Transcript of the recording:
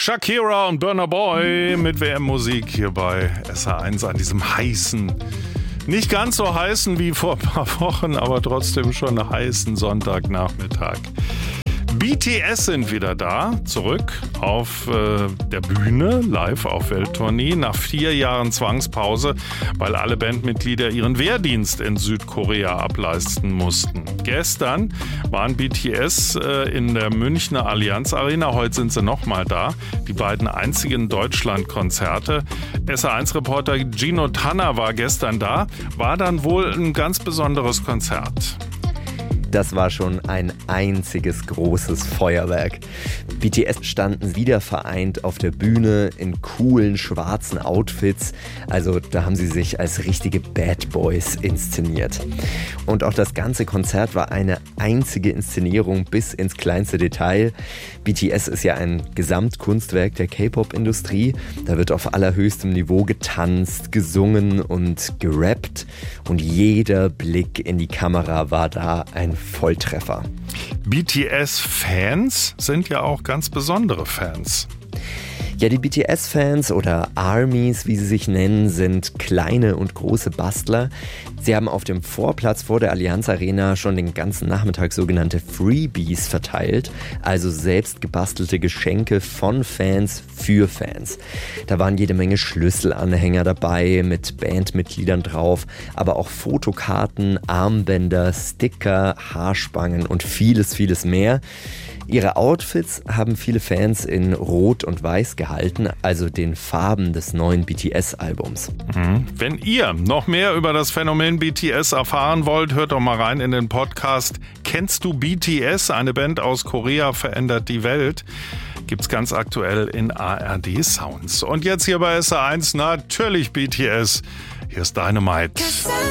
Shakira und Burna Boy mit WM-Musik hier bei SR1 an diesem heißen, nicht ganz so heißen wie vor ein paar Wochen, aber trotzdem schon heißen Sonntagnachmittag. BTS sind wieder da, zurück auf der Bühne, live auf Welttournee, nach 4 Jahren Zwangspause, weil alle Bandmitglieder ihren Wehrdienst in Südkorea ableisten mussten. Gestern waren BTS in der Münchner Allianz Arena, heute sind sie nochmal da, die beiden einzigen Deutschland-Konzerte. SR1-Reporter Gino Tanner war gestern da, war dann wohl ein ganz besonderes Konzert. Das war schon ein einziges großes Feuerwerk. BTS standen wieder vereint auf der Bühne in coolen schwarzen Outfits. Also da haben sie sich als richtige Bad Boys inszeniert. Und auch das ganze Konzert war eine einzige Inszenierung bis ins kleinste Detail. BTS ist ja ein Gesamtkunstwerk der K-Pop-Industrie. Da wird auf allerhöchstem Niveau getanzt, gesungen und gerappt. Und jeder Blick in die Kamera war da ein Volltreffer. BTS-Fans sind ja auch ganz besondere Fans. Ja, die BTS-Fans oder ARMYs, wie sie sich nennen, sind kleine und große Bastler. Sie haben auf dem Vorplatz vor der Allianz Arena schon den ganzen Nachmittag sogenannte Freebies verteilt, also selbst gebastelte Geschenke von Fans für Fans. Da waren jede Menge Schlüsselanhänger dabei mit Bandmitgliedern drauf, aber auch Fotokarten, Armbänder, Sticker, Haarspangen und vieles, vieles mehr. Ihre Outfits haben viele Fans in Rot und Weiß gehalten, also den Farben des neuen BTS-Albums. Wenn ihr noch mehr über das Phänomen BTS erfahren wollt, hört doch mal rein in den Podcast Kennst du BTS? Eine Band aus Korea verändert die Welt. Gibt's ganz aktuell in ARD Sounds. Und jetzt hier bei SR1 natürlich BTS. Hier ist Dynamite.